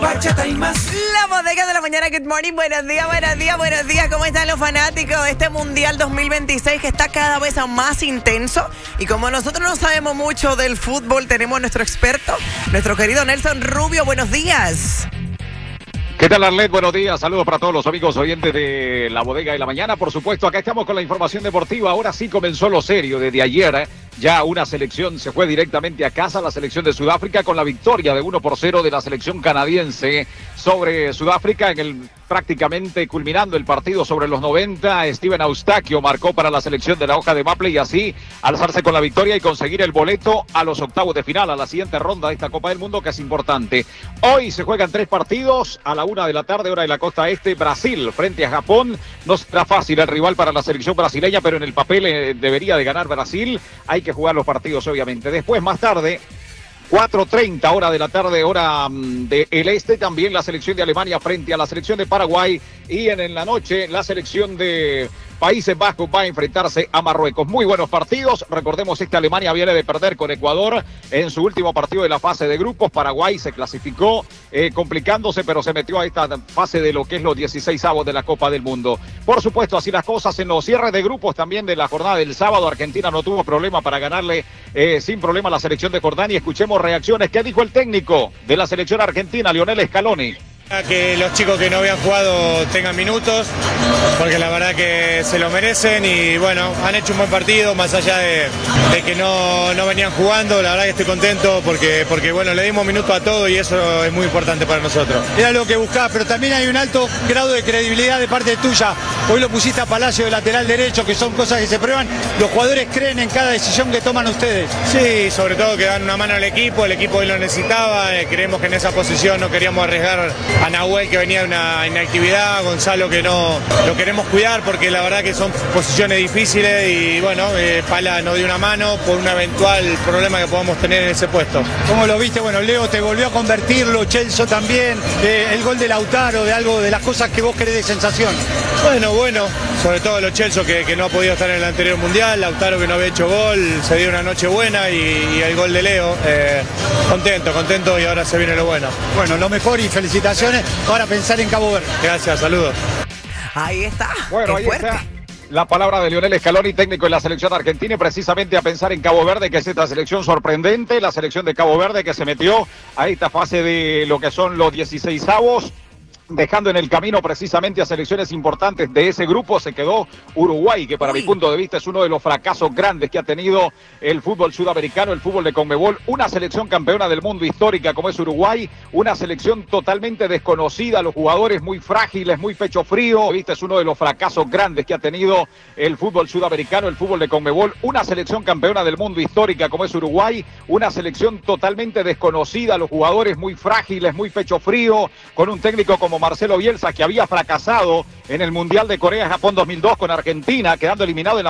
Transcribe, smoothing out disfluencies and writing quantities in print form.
Bachata y más. La bodega de la mañana, good morning, buenos días, buenos días, buenos días. ¿Cómo están los fanáticos de este Mundial 2026 que está cada vez más intenso? Y como nosotros no sabemos mucho del fútbol, tenemos a nuestro experto, nuestro querido Nelson Rubio. Buenos días. ¿Qué tal, Arlet? Buenos días, saludos para todos los amigos oyentes de la bodega de la mañana. Por supuesto, acá estamos con la información deportiva. Ahora sí comenzó lo serio desde ayer. Ya una selección se fue directamente a casa, la selección de Sudáfrica, con la victoria de 1-0 de la selección canadiense sobre Sudáfrica en el prácticamente culminando el partido sobre los 90. Steven Eustáquio marcó para la selección de la hoja de Maple y así alzarse con la victoria y conseguir el boleto a los octavos de final, a la siguiente ronda de esta Copa del Mundo, que es importante. Hoy se juegan 3 partidos a la 1 de la tarde, hora de la costa este. Brasil frente a Japón. No será fácil el rival para la selección brasileña, pero en el papel debería de ganar Brasil. Hay que jugar los partidos, obviamente. Después, más tarde, 4:30 hora de la tarde, hora del este, también la selección de Alemania frente a la selección de Paraguay, y en la noche la selección de Países Bajos va a enfrentarse a Marruecos. Muy buenos partidos. Recordemos, esta Alemania viene de perder con Ecuador en su último partido de la fase de grupos. Paraguay se clasificó complicándose, pero se metió a esta fase de lo que es los 16avos de la Copa del Mundo. Por supuesto, así las cosas en los cierres de grupos también de la jornada del sábado. Argentina no tuvo problema para ganarle sin problema a la selección de Jordania. Escuchemos reacciones. ¿Qué dijo el técnico de la selección argentina, Lionel Scaloni? Que los chicos que no habían jugado tengan minutos, porque la verdad que se lo merecen y bueno, han hecho un buen partido, más allá de que no venían jugando. La verdad que estoy contento porque bueno, le dimos minutos a todo y eso es muy importante para nosotros. Era lo que buscaba, pero también hay un alto grado de credibilidad de parte tuya. Hoy lo pusiste a Palacio de lateral derecho, que son cosas que se prueban. Los jugadores creen en cada decisión que toman ustedes. Sí, sobre todo que dan una mano al equipo, el equipo hoy lo necesitaba. Creemos que en esa posición no queríamos arriesgar a Nahuel, que venía de una inactividad, Gonzalo, que no lo queremos cuidar porque la verdad que son posiciones difíciles y bueno, Pala nos dio una mano por un eventual problema que podamos tener en ese puesto. ¿Cómo lo viste? Bueno, Leo te volvió a convertirlo, Chelsea también, el gol de Lautaro, de algo de las cosas que vos querés de sensación. Bueno, sobre todo los Chelsea que no ha podido estar en el anterior mundial, Lautaro que no había hecho gol, se dio una noche buena y el gol de Leo. Contento y ahora se viene lo bueno. Bueno, lo mejor y felicitaciones. Ahora pensar en Cabo Verde. Gracias, saludos. Ahí está. Bueno, ahí está la palabra de Lionel Scaloni, técnico de la selección argentina, y precisamente a pensar en Cabo Verde, que es esta selección sorprendente, la selección de Cabo Verde que se metió a esta fase de lo que son los 16avos. Dejando en el camino precisamente a selecciones importantes de ese grupo. Se quedó Uruguay, que para mi punto de vista es uno de los fracasos grandes que ha tenido el fútbol sudamericano, el fútbol de Conmebol. Una selección campeona del mundo histórica como es Uruguay, una selección totalmente desconocida, los jugadores muy frágiles, muy pecho frío. Viste, es uno de los fracasos grandes que ha tenido el fútbol sudamericano, el fútbol de Conmebol. Una selección campeona del mundo histórica como es Uruguay, una selección totalmente desconocida, los jugadores muy frágiles, muy pecho frío, con un técnico como Marcelo Bielsa, que había fracasado en el Mundial de Corea-Japón 2002 con Argentina, quedando eliminado en la